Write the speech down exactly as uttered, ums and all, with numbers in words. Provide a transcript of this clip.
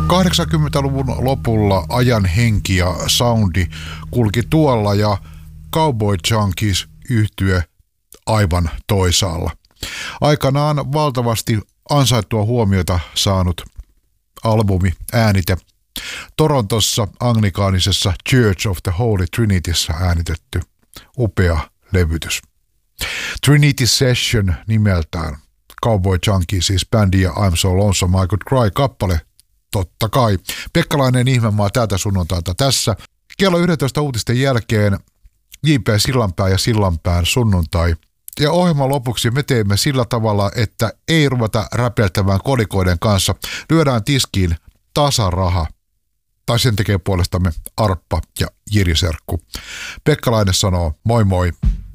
kahdeksankymmentäluvun lopulla ajan henki ja soundi kulki tuolla ja Cowboy Junkies -yhtye aivan toisaalla. Aikanaan valtavasti ansaittua huomiota saanut albumi äänite. Torontossa anglikaanisessa Church of the Holy Trinityssä äänitetty upea levytys. Trinity Session nimeltään. Cowboy Junkies siis bändi ja I'm So Lonesome I Could Cry -kappale. Totta kai. Pekkalainen ihmemaa täältä sunnuntailta tässä. Kello yksitoista uutisten jälkeen J P Sillanpää ja Sillanpään sunnuntai. Ja ohjelman lopuksi me teemme sillä tavalla, että ei ruveta räpeltämään kolikoiden kanssa. Lyödään tiskiin tasaraha. Tai sen tekee puolestamme Arppa ja Jiri Serkku. Pekkalainen sanoo moi moi.